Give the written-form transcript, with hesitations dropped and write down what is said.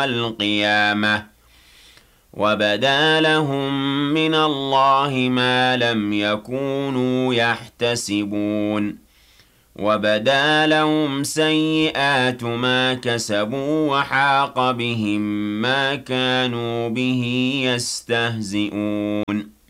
القيامة وبدا لهم من الله ما لم يكونوا يحتسبون وبدا لهم سيئات ما كسبوا وحاق بهم ما كانوا به يستهزئون